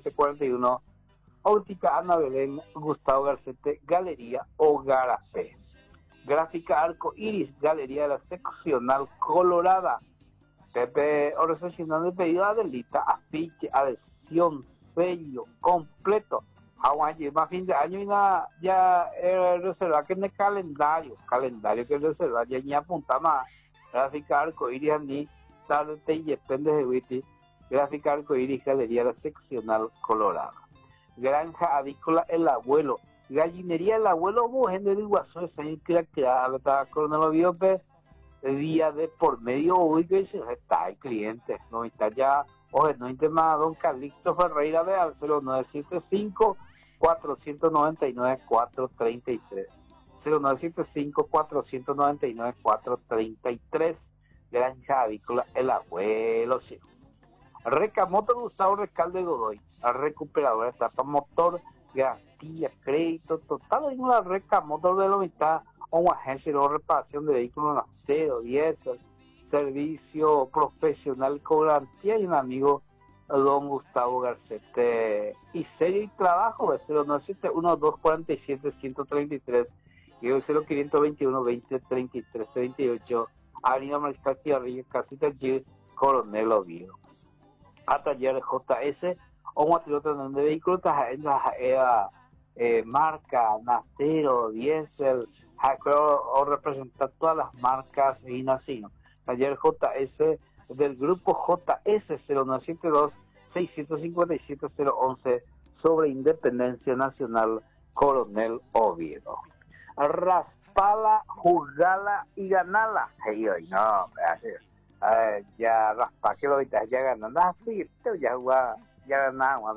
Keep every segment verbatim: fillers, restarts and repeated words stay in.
veinte cuarenta y uno. Óptica Ana Belén, Gustavo Garcete, Galería Ogarapé. Gráfica Arco Iris, Galería de la Seccional Colorada. Pepe, o recepcionando el pedido de Adelita, afiche, adhesión, sello, completo. Aguante, más fin de año y nada, ya eh, reserva que en el calendario, calendario que reserva, ya ni apunta más. Gráfica Arco Iris, ni tarde y depende de Witty. Gráfica Arco Iris, Galería de la Seccional Colorada. Granja Avícola El Abuelo. Gallinería El Abuelo, mujer de Iguazú, esa es que la creada, estaba con el Biope. Día de por medio hoy que dice está el cliente no está ya oye no tema don Calixto Ferreira de al cero nueve siete cinco cuatro nueve nueve cuatro tres tres cero nueve siete cinco cuatro nueve nueve cuatro tres tres. Granja Avícola El Abuelo, sí. Recamotor Gustavo Recalde Godoy, recuperadora etapa motor, garantía, crédito total en la Recamotor de la mitad. O agencia de reparación de vehículos acero, diésel, servicio profesional con garantía y un amigo don Gustavo Garcete y serie y trabajo de cero nueve siete uno dos cuatro siete uno tres tres y el cero cinco dos uno veinte treinta y tres treinta y ocho Avenida Mariscal Tiarrillo, Casita G, Coronel Oviedo. A taller J S o material de vehículos en la era Eh, marca, Nacero, Diesel, o representar todas las marcas y Nacino. Taller J S del grupo J S cero nueve siete dos seis cinco siete cero once sobre Independencia Nacional Coronel Oviedo. Raspala, jugala y ganala. Hey, hoy no, eh, ya raspa que lo ahorita ya ganan, ya jugaba, ya ganamos,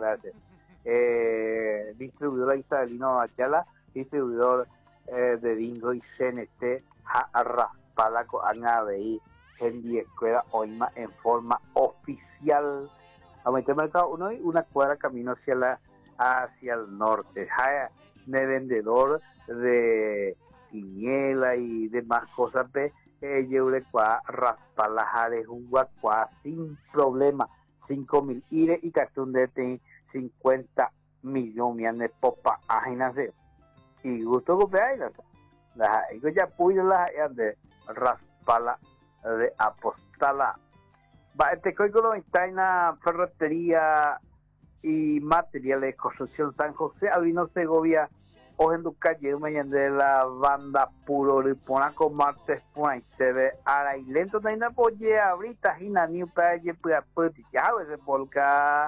Eh, distribuidor Isabelino Ayala, distribuidor eh, de Bingo y C N T, Raspala con Anabeí, en escuela Oima en forma oficial. Aumenté el mercado uno y una cuadra camino hacia la hacia el norte. Ja, de vendedor de quiniela y demás cosas, pe, eh, yo le cua Raspala jare juguacua sin problema, cinco mil ire y cartón de te cincuenta millones de popa ajínase y gusto que hay la y ya pude la de Raspala de Apostala va este código está en la ferretería y materiales de construcción San José Albino Segovia o en tu calle mañana de la banda puro ripona con martes point se ve ara y lento también apoye ahorita hina ni para ya puede ya ese polka